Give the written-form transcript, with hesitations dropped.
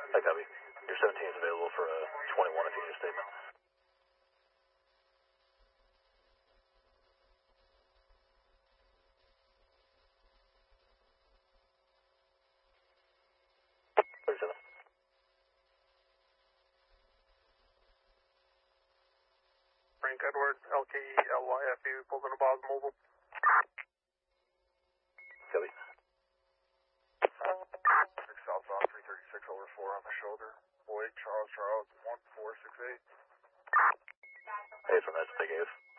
I copy. Your 17 is available for a 21 if you need a statement. Frank Edward, LKE, LYFU, pulled in a Bob Mobile. Copy. 6 southbound, 336 over 4 on the shoulder. Boyd, Charles, 1468. Hey, from that's Big Ave.